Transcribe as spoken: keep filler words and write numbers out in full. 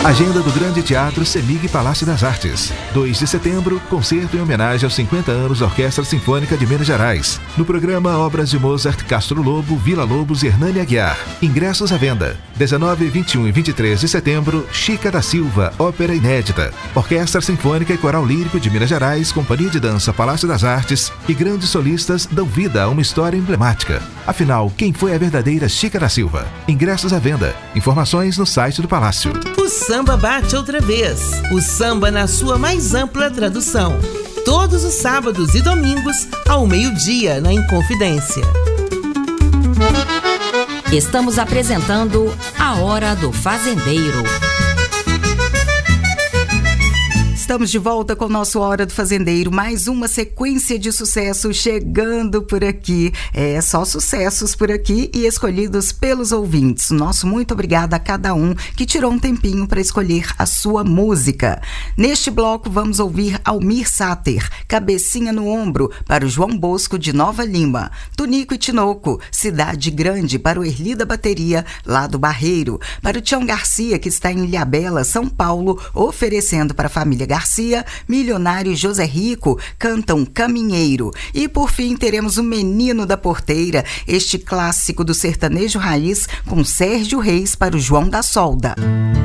Agenda do Grande Teatro Semig Palácio das Artes. dois de setembro, concerto em homenagem aos cinquenta anos da Orquestra Sinfônica de Minas Gerais. No programa, obras de Mozart, Castro Lobo, Vila Lobos e Hernani Aguiar. Ingressos à venda. dezenove, vinte e um e vinte e três de setembro, Chica da Silva, ópera inédita. Orquestra Sinfônica e Coral Lírico de Minas Gerais, Companhia de Dança Palácio das Artes e grandes solistas dão vida a uma história emblemática. Afinal, quem foi a verdadeira Chica da Silva? Ingressos à venda. Informações no site do Palácio. O samba bate outra vez. O samba na sua mais ampla tradução. Todos os sábados e domingos, ao meio-dia, na Inconfidência. Estamos apresentando A Hora do Fazendeiro. Estamos de volta com o nosso Hora do Fazendeiro, mais uma sequência de sucesso chegando por aqui. É, só sucessos por aqui e escolhidos pelos ouvintes. Nosso muito obrigada a cada um que tirou um tempinho para escolher a sua música. Neste bloco vamos ouvir Almir Sater, Cabecinha no Ombro, para o João Bosco de Nova Lima. Tunico e Tinoco, Cidade Grande, para o Erli da Bateria, lá do Barreiro. Para o Tião Garcia, que está em Ilhabela, São Paulo, oferecendo para a família Garcia, Milionário e José Rico cantam Caminheiro. E por fim teremos o Menino da Porteira, este clássico do sertanejo raiz com Sérgio Reis para o João da Solda.